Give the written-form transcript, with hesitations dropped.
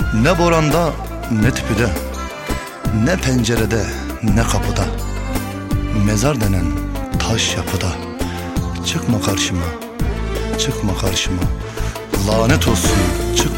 Ne boranda ne tüpüde, ne pencerede ne kapıda, mezar denen taş yapıda. Çıkma karşıma, çıkma karşıma, lanet olsun çıkma